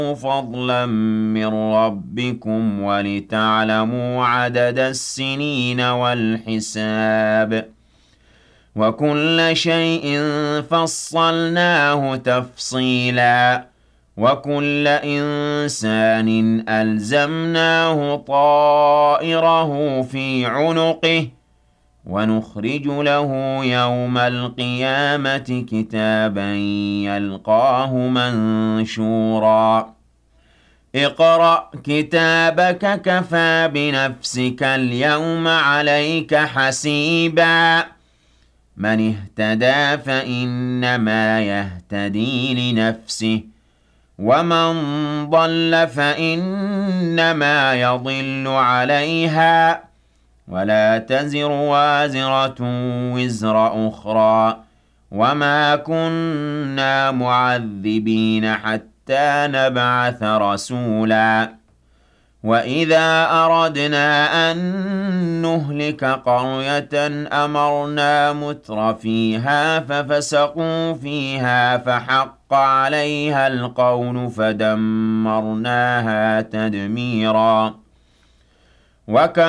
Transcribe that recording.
فضلا من ربكم ولتعلموا عدد السنين والحساب وكل شيء فصلناه تفصيلا وكل إنسان ألزمناه طائره في عنقه ونخرج له يوم القيامة كتابا يلقاه منشورا اقرأ كتابك كفى بنفسك اليوم عليك حسيبا من اهتدى فإنما يهتدي لنفسه ومن ضل فإنما يضل عليها ولا تزر وازرة وزر أخرى وما كنا معذبين حتى نبعث رسولا وإذا أردنا أن نهلك قرية أمرنا متر فيها ففسقوا فيها فحق عليها القول فدمرناها تدميرا